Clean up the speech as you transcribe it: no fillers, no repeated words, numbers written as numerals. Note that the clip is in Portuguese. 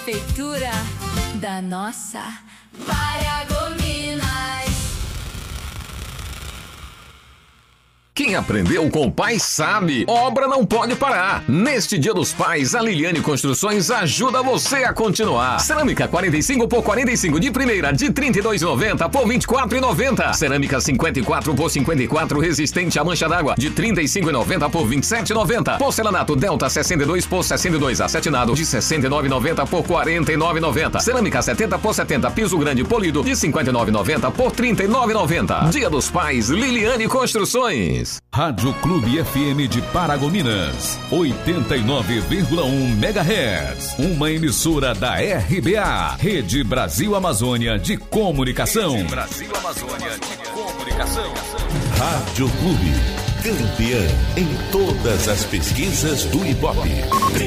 Prefeitura da nossa Paragominas. Quem aprendeu com o pai sabe, obra não pode parar. Neste Dia dos Pais, a Liliane Construções ajuda você a continuar. Cerâmica 45 por 45 de primeira, de R$ 32,90 por R$ 24,90. Cerâmica 54 por 54 resistente à mancha d'água, de R$ 35,90 por R$ 27,90. Porcelanato Delta 62 por 62 acetinado, de R$ 69,90 por R$ 49,90. Cerâmica 70 por 70 piso grande polido, de R$ 59,90 por R$ 39,90. Dia dos Pais, Liliane Construções. Rádio Clube FM de Paragominas, 89,1 MHz. Uma emissora da RBA, Rede Brasil Amazônia de Comunicação. Rede Brasil Amazônia de Comunicação. Rádio Clube, campeã em todas as pesquisas do Ibope.